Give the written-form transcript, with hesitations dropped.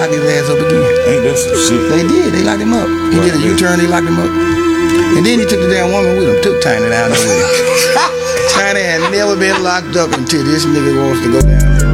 locked his ass up again. Ain't that some shit? They did. They locked him up. He did a U-turn. They locked him up. And then he took the damn woman with him. Took Tiny down there with him. Tiny had never been locked up until this nigga wants to go down there.